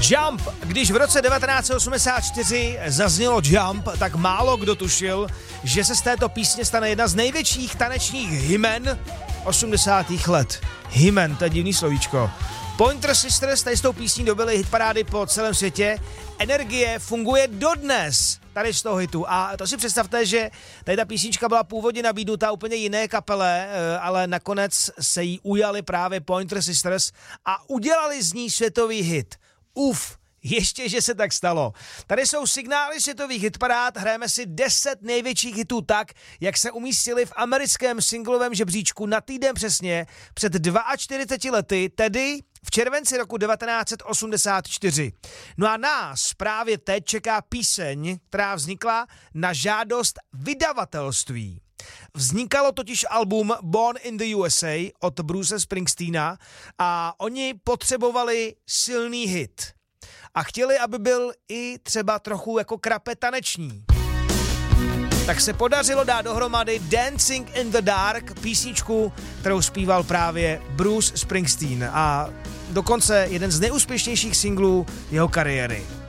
Jump. Když v roce 1984 zaznělo Jump, tak málo kdo tušil, že se z této písně stane jedna z největších tanečních hymen 80. let. Hymen, to je divný slovíčko. Pointer Sisters tady s tou písní dobily hitparády po celém světě. Energie funguje dodnes tady z toho hitu. A to si představte, že tady ta písnička byla původně nabídnutá úplně jiné kapele, ale nakonec se jí ujali právě Pointer Sisters a udělali z ní světový hit. Ještě, že se tak stalo. Tady jsou signály světových hitparád, hrajeme si 10 největších hitů tak, jak se umístili v americkém singlovém žebříčku na týden přesně před 42 lety, tedy v červenci roku 1984. No a nás právě teď čeká píseň, která vznikla na žádost vydavatelství. Vznikalo totiž album Born in the USA od Bruce Springsteena a oni potřebovali silný hit. A chtěli, aby byl i třeba trochu jako krape taneční. Tak se podařilo dát dohromady Dancing in the Dark, písničku, kterou zpíval právě Bruce Springsteen a dokonce jeden z nejúspěšnějších singlů jeho kariéry.